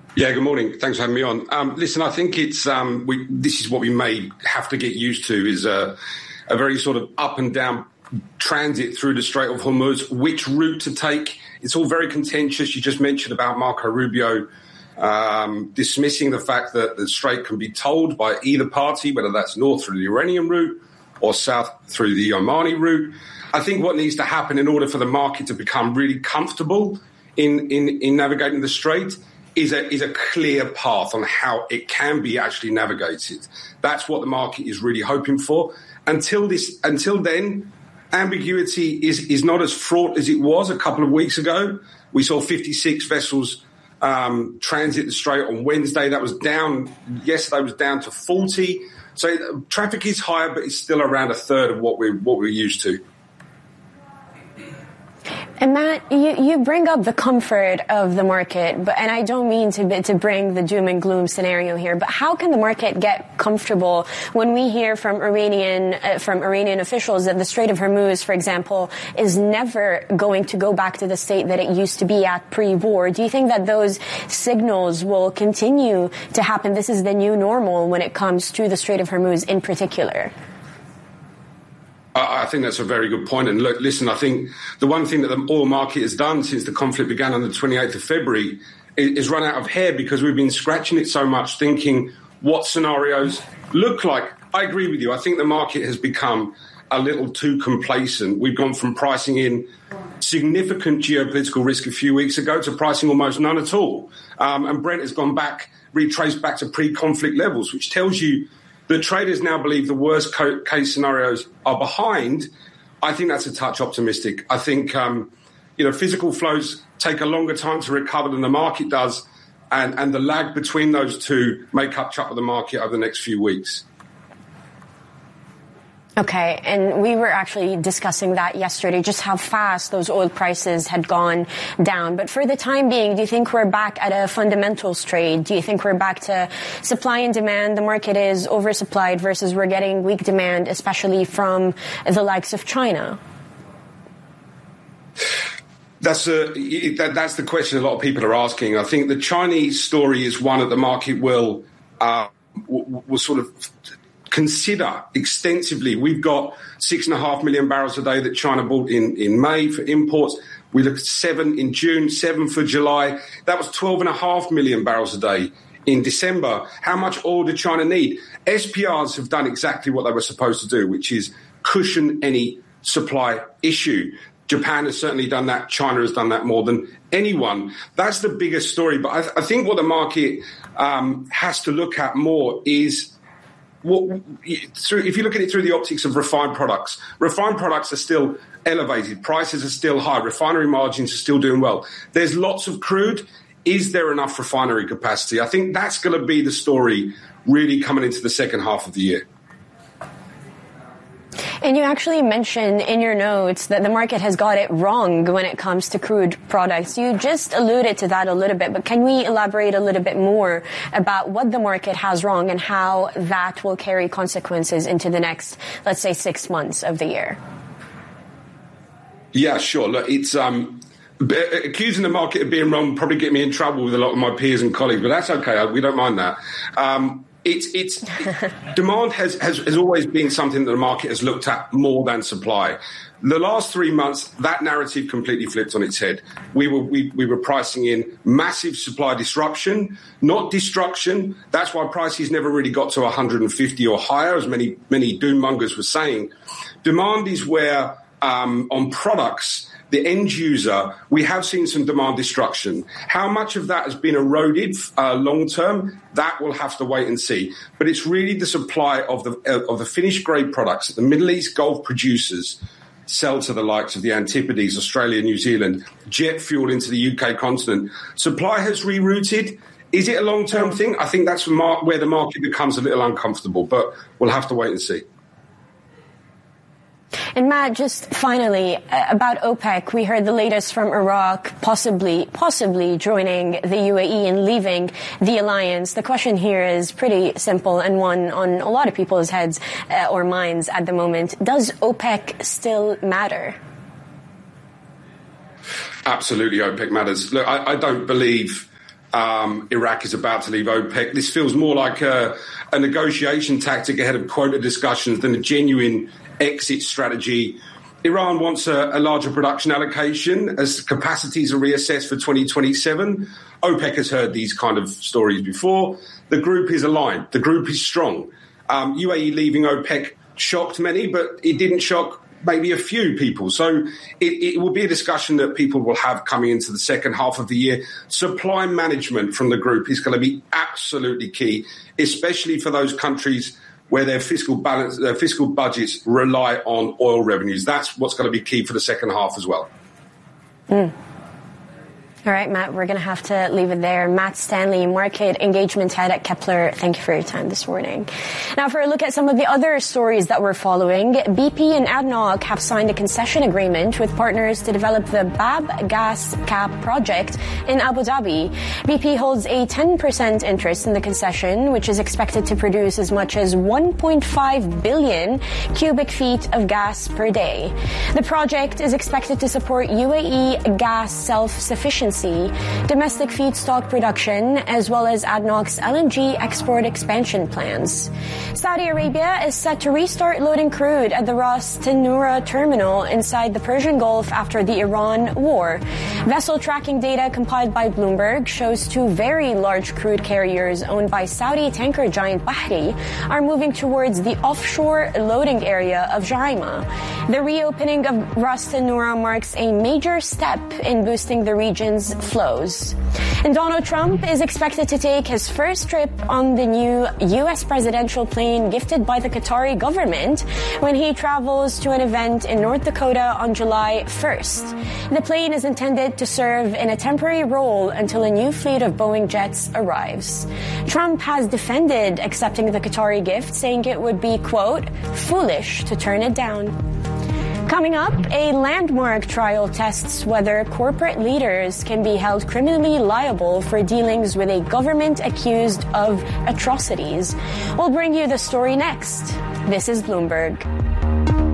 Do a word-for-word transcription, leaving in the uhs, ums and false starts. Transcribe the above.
Yeah, good morning. Thanks for having me on. Um, listen, I think it's um, we, this is what we may have to get used to is a, a very sort of up and down transit through the Strait of Hormuz. Which route to take? It's all very contentious. You just mentioned about Marco Rubio um, dismissing the fact that the Strait can be tolled by either party, whether that's north through the Iranian route or south through the Omani route. I think what needs to happen in order for the market to become really comfortable in, in, in navigating the Strait is a is a clear path on how it can be actually navigated. That's what the market is really hoping for. Until this, until then, ambiguity is is not as fraught as it was a couple of weeks ago. We saw fifty-six vessels um, transit the Strait on Wednesday. That was down. Yesterday was down to forty. So traffic is higher, but it's still around a third of what we what we're used to. And Matt, you, you bring up the comfort of the market, but and I don't mean to to bring the doom and gloom scenario here, but how can the market get comfortable when we hear from Iranian uh, from Iranian officials that the Strait of Hormuz, for example, is never going to go back to the state that it used to be at pre-war? Do you think that those signals will continue to happen? This is the new normal when it comes to the Strait of Hormuz in particular. I think that's a very good point. And look, listen, I think the one thing that the oil market has done since the conflict began on the twenty-eighth of February is run out of hair because we've been scratching it so much, thinking what scenarios look like. I agree with you. I think the market has become a little too complacent. We've gone from pricing in significant geopolitical risk a few weeks ago to pricing almost none at all. Um, and Brent has gone back, retraced back to pre-conflict levels, which tells you the traders now believe the worst case scenarios are behind. I think that's a touch optimistic. I think, um, you know, physical flows take a longer time to recover than the market does, and, and the lag between those two may catch up with the market over the next few weeks. Okay, and we were actually discussing that yesterday, just how fast those oil prices had gone down. But for the time being, do you think we're back at a fundamentals trade? Do you think we're back to supply and demand? The market is oversupplied versus we're getting weak demand, especially from the likes of China? That's a, that, that's the question a lot of people are asking. I think the Chinese story is one that the market will uh, will, will sort of consider extensively. We've got six and a half million barrels a day that China bought in, in May for imports. We looked at seven in June, seven for July. That was twelve and a half million barrels a day in December. How much oil did China need? S P Rs have done exactly what they were supposed to do, which is cushion any supply issue. Japan has certainly done that. China has done that more than anyone. That's the biggest story. But I, th- I think what the market um, has to look at more is What, through, if you look at it through the optics of refined products, refined products are still elevated. Prices are still high. Refinery margins are still doing well. There's lots of crude. Is there enough refinery capacity? I think that's going to be the story really coming into the second half of the year. And you actually mentioned in your notes that the market has got it wrong when it comes to crude products. You just alluded to that a little bit, but can we elaborate a little bit more about what the market has wrong and how that will carry consequences into the next, let's say, six months of the year? Yeah, sure. Look, it's um, accusing the market of being wrong probably get me in trouble with a lot of my peers and colleagues, but that's okay. We don't mind that. Um, It's, it's demand has, has, has always been something that the market has looked at more than supply. The last three months, that narrative completely flipped on its head. We were we, we were pricing in massive supply disruption, not destruction. That's why prices never really got to one hundred fifty or higher, as many many doom mongers were saying. Demand is where um, on products, the end user, we have seen some demand destruction. How much of that has been eroded uh, long term, that we'll have to wait and see. But it's really the supply of the uh, of the finished grade products that the Middle East Gulf producers sell to the likes of the Antipodes, Australia, New Zealand, jet fuel into the U K continent. Supply has rerouted. Is it a long-term thing? I think that's where the market becomes a little uncomfortable, but we'll have to wait and see. And Matt, just finally, uh, about OPEC, we heard the latest from Iraq, possibly, possibly joining the U A E and leaving the alliance. The question here is pretty simple and one on a lot of people's heads uh, or minds at the moment. Does OPEC still matter? Absolutely, OPEC matters. Look, I, I don't believe Um, Iraq is about to leave OPEC. This feels more like a, a negotiation tactic ahead of quota discussions than a genuine exit strategy. Iran wants a, a larger production allocation as capacities are reassessed for twenty twenty-seven. OPEC has heard these kind of stories before. The group is aligned. The group is strong. Um, U A E leaving OPEC shocked many, but it didn't shock maybe a few people. So it, it will be a discussion that people will have coming into the second half of the year. Supply management from the group is going to be absolutely key, especially for those countries where their fiscal balance, their fiscal budgets rely on oil revenues. That's what's going to be key for the second half as well. Mm. All right, Matt, we're going to have to leave it there. Matt Stanley, Market Engagement Head at Kepler, thank you for your time this morning. Now, for a look at some of the other stories that we're following, B P and A D N O C have signed a concession agreement with partners to develop the Bab Gas Cap project in Abu Dhabi. B P holds a ten percent interest in the concession, which is expected to produce as much as one point five billion cubic feet of gas per day. The project is expected to support U A E gas self-sufficiency, domestic feedstock production, as well as A D N O C's L N G export expansion plans. Saudi Arabia is set to restart loading crude at the Ras Tanura terminal inside the Persian Gulf after the Iran war. Vessel tracking data compiled by Bloomberg shows two very large crude carriers owned by Saudi tanker giant Bahri are moving towards the offshore loading area of Juhayma. The reopening of Ras Tanura marks a major step in boosting the region's flows. And Donald Trump is expected to take his first trip on the new U S presidential plane gifted by the Qatari government when he travels to an event in North Dakota on July first. The plane is intended to serve in a temporary role until a new fleet of Boeing jets arrives. Trump has defended accepting the Qatari gift, saying it would be, quote, foolish to turn it down. Coming up, a landmark trial tests whether corporate leaders can be held criminally liable for dealings with a government accused of atrocities. We'll bring you the story next. This is Bloomberg.